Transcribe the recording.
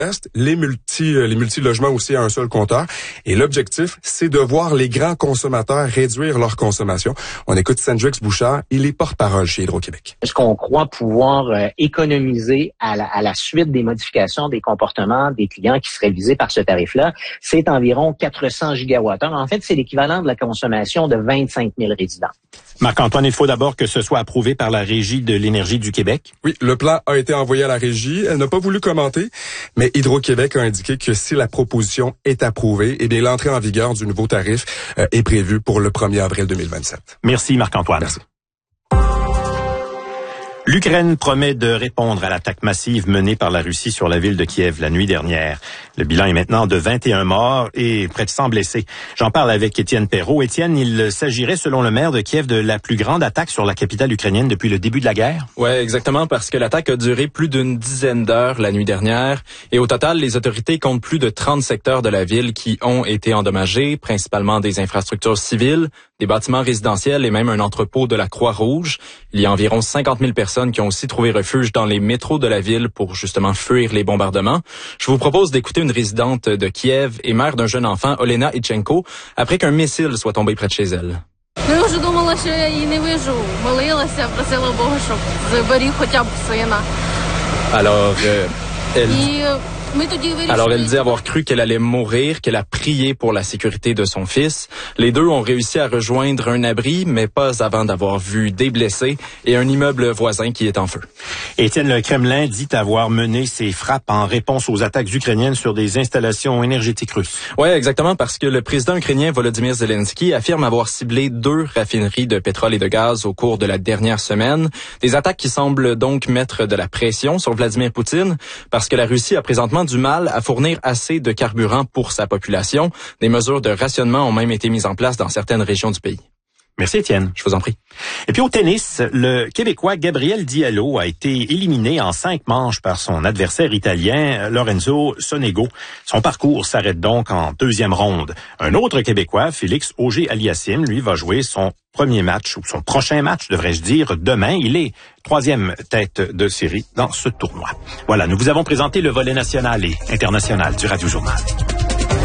les multi-logements aussi à un seul compteur. Et l'objectif, c'est de voir les grands consommateurs réduire leur consommation. On écoute Sandrix Bouchard, il est porte-parole chez Hydro-Québec. Ce qu'on croit pouvoir économiser à la suite des modifications des comportements des clients qui seraient visés par ce tarif-là, c'est environ 400 gigawattheures. En fait, c'est l'équivalent de la consommation de 25 000 résidents. Marc-Antoine, il faut d'abord que ce soit approuvé par la Régie de l'énergie du Québec. Oui, le plan a été envoyé à la Régie. Elle n'a pas voulu commenter, mais Hydro-Québec a indiqué que si la proposition est approuvée, eh bien, l'entrée en vigueur du nouveau tarif est prévue pour le 1er avril 2027. Merci, Marc-Antoine. Merci. L'Ukraine promet de répondre à l'attaque massive menée par la Russie sur la ville de Kiev la nuit dernière. Le bilan est maintenant de 21 morts et près de 100 blessés. J'en parle avec Étienne Perrault. Étienne, il s'agirait, selon le maire de Kiev, de la plus grande attaque sur la capitale ukrainienne depuis le début de la guerre? Ouais, exactement, parce que l'attaque a duré plus d'une dizaine d'heures la nuit dernière. Et au total, les autorités comptent plus de 30 secteurs de la ville qui ont été endommagés, principalement des infrastructures civiles, des bâtiments résidentiels et même un entrepôt de la Croix-Rouge. Il y a environ 50 000 personnes qui ont aussi trouvé refuge dans les métros de la ville pour justement fuir les bombardements. Je vous propose d'écouter une résidente de Kiev et mère d'un jeune enfant, Olena Itchenko, après qu'un missile soit tombé près de chez elle. Alors, elle dit avoir cru qu'elle allait mourir, qu'elle a prié pour la sécurité de son fils. Les deux ont réussi à rejoindre un abri, mais pas avant d'avoir vu des blessés et un immeuble voisin qui est en feu. Étienne, le Kremlin dit avoir mené ses frappes en réponse aux attaques ukrainiennes sur des installations énergétiques russes. Oui, exactement, parce que le président ukrainien Volodymyr Zelensky affirme avoir ciblé 2 raffineries de pétrole et de gaz au cours de la dernière semaine. Des attaques qui semblent donc mettre de la pression sur Vladimir Poutine, parce que la Russie a présentement du mal à fournir assez de carburant pour sa population. Des mesures de rationnement ont même été mises en place dans certaines régions du pays. Merci Étienne. Je vous en prie. Et puis au tennis, le Québécois Gabriel Diallo a été éliminé en 5 manches par son adversaire italien Lorenzo Sonego. Son parcours s'arrête donc en 2e ronde. Un autre Québécois, Félix Auger-Aliassime, lui va jouer son premier match, ou son prochain match, devrais-je dire, demain. Il est 3e tête de série dans ce tournoi. Voilà, nous vous avons présenté le volet national et international du Radio Journal.